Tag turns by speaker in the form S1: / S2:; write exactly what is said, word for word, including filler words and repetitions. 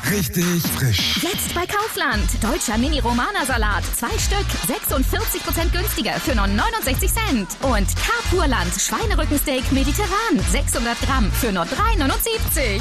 S1: Richtig frisch.
S2: Jetzt bei Kaufland. Deutscher Mini-Romana-Salat. Zwei Stück. sechsundvierzig Prozent günstiger für nur neunundsechzig Cent. Und Carpurland. Schweinerückensteak mediterran. sechshundert Gramm für nur drei neunundsiebzig.